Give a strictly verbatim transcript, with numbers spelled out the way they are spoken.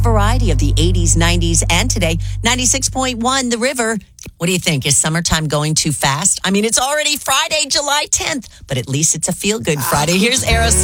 variety of the eighties, nineties, and today. ninety-six point one, The River. What do you think? Is summertime going too fast? I mean, it's already Friday, July tenth, but at least it's a feel-good Friday. Here's Aerosmith.